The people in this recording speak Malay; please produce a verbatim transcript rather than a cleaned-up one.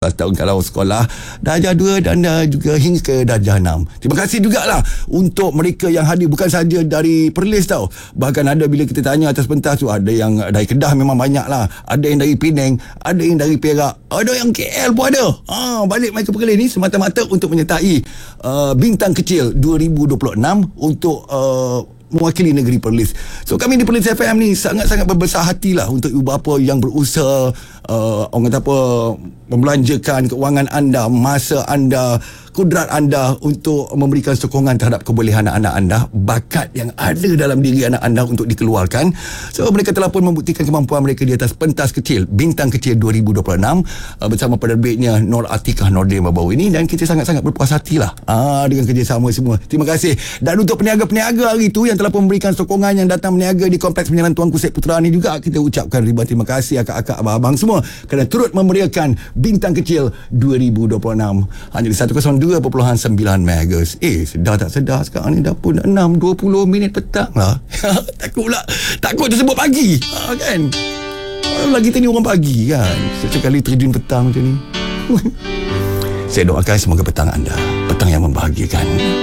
belas tahun kalau sekolah darjah dua dan uh, juga hingga ke darjah enam. Terima kasih jugalah untuk mereka yang hadir, bukan saja dari Perlis tau. Bahkan ada bila kita tanya atas pentas tu, ada yang dari Kedah memang banyak lah, ada yang dari Penang, ada yang dari Perak, ada yang K L pun ada. Ha, balik mai ke Perlis ni semata-mata untuk menyertai uh, Bintang Kecil dua ribu dua puluh enam untuk uh, mewakili negeri Perlis. So kami di Perlis F M ni sangat-sangat berbesar hatilah untuk ibu bapa yang berusaha, uh, orang kata apa, membelanjakan keuangan anda, masa anda, kudrat anda untuk memberikan sokongan terhadap kebolehan anak-anak anda, bakat yang ada dalam diri anak anda untuk dikeluarkan. So mereka telah pun membuktikan kemampuan mereka di atas pentas kecil Bintang Kecil dua ribu dua puluh enam uh, bersama penerbitnya Nur Atikah Nordin baru-baru ini, dan kita sangat-sangat berpuas hatilah uh, dengan kerjasama semua. Terima kasih. Dan untuk peniaga-peniaga hari itu yang telah pun memberikan sokongan, yang datang berniaga di Kompleks Penyiaran Tuanku Syed Putra ni juga, kita ucapkan ribuan terima kasih akak-akak, abang-abang semua kerana turut memeriahkan Bintang Kecil dua ribu dua puluh enam hanya di seratus dua perpuluhan sembilan megahertz. Eh, sedar tak sedar sekarang ni dah pun enam dua puluh minit petang lah. Takut pula, takut tersebut pagi, ha, kan? Lagi kita ni orang pagi kan, sesekali terjun petang macam ni. Saya doakan semoga petang anda petang yang membahagiakan.